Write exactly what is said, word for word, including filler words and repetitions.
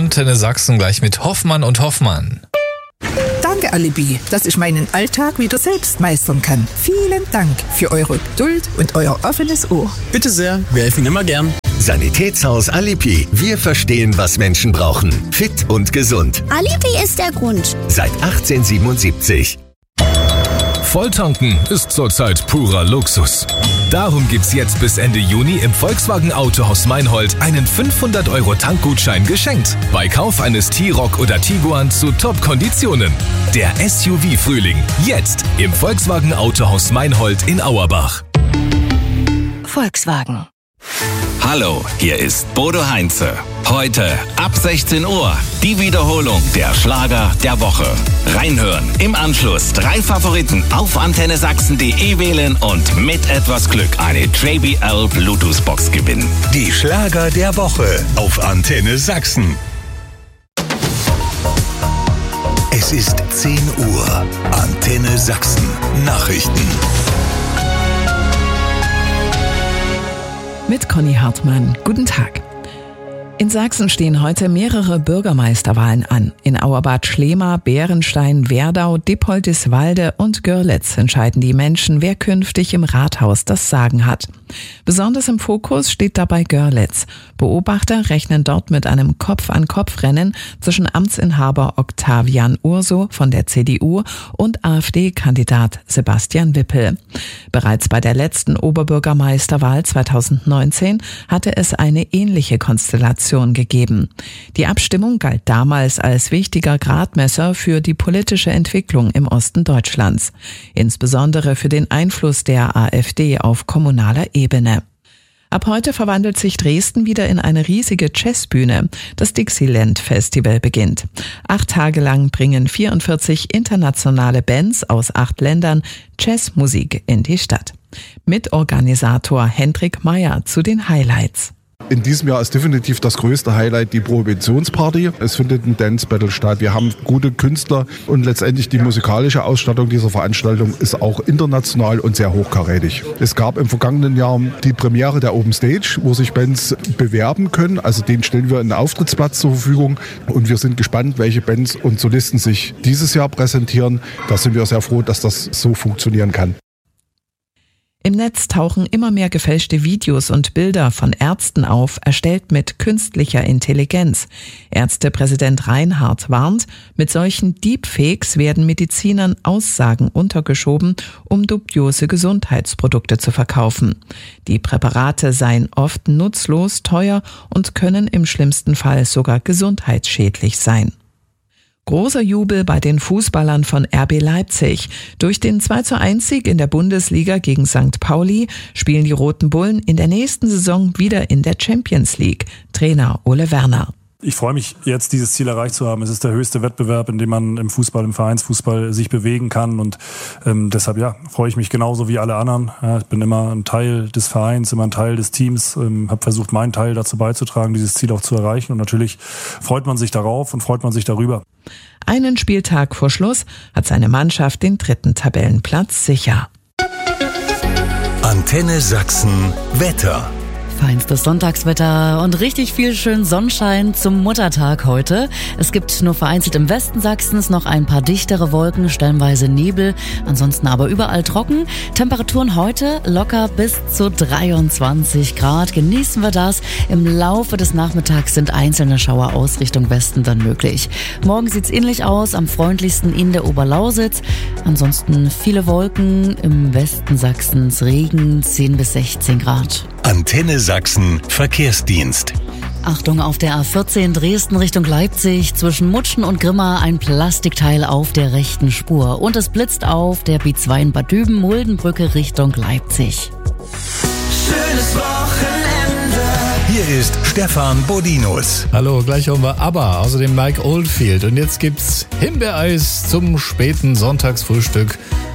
Antenne Sachsen gleich mit Hoffmann und Hoffmann. Danke, Alibi, dass ich meinen Alltag wieder selbst meistern kann. Vielen Dank für eure Geduld und euer offenes Ohr. Bitte sehr, wir helfen immer gern. Sanitätshaus Alibi. Wir verstehen, was Menschen brauchen. Fit und gesund. Alibi ist der Grund. Seit achtzehnhundertsiebenundsiebzig. Volltanken ist zurzeit purer Luxus. Darum gibt's jetzt bis Ende Juni im Volkswagen Autohaus Meinhold einen fünfhundert Euro Tankgutschein geschenkt. Bei Kauf eines T-Roc oder Tiguan zu Top-Konditionen. Der S U V-Frühling. Jetzt im Volkswagen Autohaus Meinhold in Auerbach. Volkswagen. Hallo, hier ist Bodo Heinze. Heute ab sechzehn Uhr die Wiederholung der Schlager der Woche. Reinhören, im Anschluss drei Favoriten auf antenne sachsen punkt de wählen und mit etwas Glück eine J B L Bluetooth-Box gewinnen. Die Schlager der Woche auf Antenne Sachsen. Es ist zehn Uhr. Antenne Sachsen. Nachrichten. Mit Conny Hartmann. Guten Tag. In Sachsen stehen heute mehrere Bürgermeisterwahlen an. In Auerbad Schlema, Bärenstein, Werdau, Dippoldiswalde und Görlitz entscheiden die Menschen, wer künftig im Rathaus das Sagen hat. Besonders im Fokus steht dabei Görlitz. Beobachter rechnen dort mit einem Kopf-an-Kopf-Rennen zwischen Amtsinhaber Octavian Urso von der C D U und AfD-Kandidat Sebastian Wippel. Bereits bei der letzten Oberbürgermeisterwahl zweitausendneunzehn hatte es eine ähnliche Konstellation gegeben. Die Abstimmung galt damals als wichtiger Gradmesser für die politische Entwicklung im Osten Deutschlands, insbesondere für den Einfluss der AfD auf kommunaler Ebene. Ab heute verwandelt sich Dresden wieder in eine riesige Jazzbühne. Das Dixieland Festival beginnt. Acht Tage lang bringen vierundvierzig internationale Bands aus acht Ländern Jazzmusik in die Stadt. Mitorganisator Hendrik Meyer zu den Highlights. In diesem Jahr ist definitiv das größte Highlight die Prohibitionsparty. Es findet ein Dance Battle statt. Wir haben gute Künstler und letztendlich die musikalische Ausstattung dieser Veranstaltung ist auch international und sehr hochkarätig. Es gab im vergangenen Jahr die Premiere der Open Stage, wo sich Bands bewerben können. Also denen stellen wir einen Auftrittsplatz zur Verfügung und wir sind gespannt, welche Bands und Solisten sich dieses Jahr präsentieren. Da sind wir sehr froh, dass das so funktionieren kann. Im Netz tauchen immer mehr gefälschte Videos und Bilder von Ärzten auf, erstellt mit künstlicher Intelligenz. Ärztepräsident Reinhardt warnt, mit solchen Deepfakes werden Medizinern Aussagen untergeschoben, um dubiose Gesundheitsprodukte zu verkaufen. Die Präparate seien oft nutzlos, teuer und können im schlimmsten Fall sogar gesundheitsschädlich sein. Großer Jubel bei den Fußballern von R B Leipzig. Durch den zwei zu eins Sieg in der Bundesliga gegen Sankt Pauli spielen die Roten Bullen in der nächsten Saison wieder in der Champions League. Trainer Ole Werner. Ich freue mich jetzt, dieses Ziel erreicht zu haben. Es ist der höchste Wettbewerb, in dem man im Fußball, im Vereinsfußball sich bewegen kann und ähm, deshalb ja freue ich mich genauso wie alle anderen. Ja, ich bin immer ein Teil des Vereins, immer ein Teil des Teams, ähm, habe versucht, meinen Teil dazu beizutragen, dieses Ziel auch zu erreichen und natürlich freut man sich darauf und freut man sich darüber. Einen Spieltag vor Schluss hat seine Mannschaft den dritten Tabellenplatz sicher. Antenne Sachsen Wetter. Feinstes Sonntagswetter und richtig viel schön Sonnenschein zum Muttertag heute. Es gibt nur vereinzelt im Westen Sachsens noch ein paar dichtere Wolken, stellenweise Nebel, ansonsten aber überall trocken. Temperaturen heute locker bis zu dreiundzwanzig Grad. Genießen wir das. Im Laufe des Nachmittags sind einzelne Schauer aus Richtung Westen dann möglich. Morgen sieht's ähnlich aus, am freundlichsten in der Oberlausitz. Ansonsten viele Wolken, im Westen Sachsens Regen, zehn bis sechzehn Grad. Antenne Sachsen Verkehrsdienst. Achtung, auf der A vierzehn Dresden Richtung Leipzig, zwischen Mutschen und Grimma ein Plastikteil auf der rechten Spur. Und es blitzt auf der B zwei in Bad Düben, Muldenbrücke Richtung Leipzig. Schönes Wochenende. Hier ist Stefan Bodinus. Hallo, gleich hören wir ABBA, außerdem Mike Oldfield. Und jetzt gibt's Himbeereis zum späten Sonntagsfrühstück